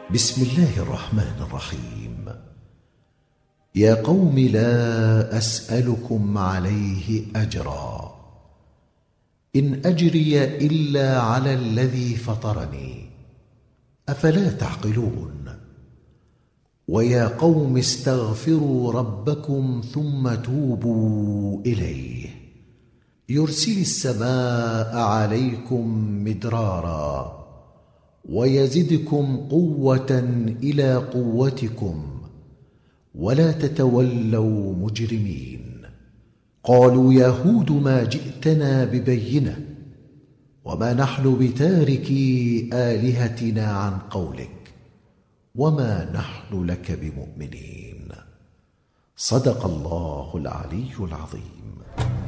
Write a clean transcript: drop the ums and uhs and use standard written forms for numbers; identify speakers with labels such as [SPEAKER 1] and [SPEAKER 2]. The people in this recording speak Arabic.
[SPEAKER 1] بسم الله الرحمن الرحيم. يا قوم لا أسألكم عليه أجرا، إن أجري إلا على الذي فطرني، أفلا تعقلون؟ ويا قوم استغفروا ربكم ثم توبوا إليه، يرسل السماء عليكم مدرارا ويزدكم قوة إلى قوتكم ولا تتولوا مجرمين. قالوا يا هود ما جئتنا ببينة وما نحن بتاركي آلهتنا عن قولك وما نحن لك بمؤمنين. صدق الله العلي العظيم.